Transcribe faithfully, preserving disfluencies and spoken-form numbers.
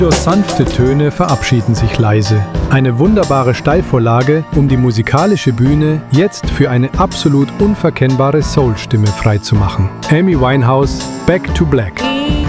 Sanfte Töne verabschieden sich leise. Eine wunderbare Steilvorlage, um die musikalische Bühne jetzt für eine absolut unverkennbare Soul-Stimme freizumachen. Amy Winehouse, Back to Black.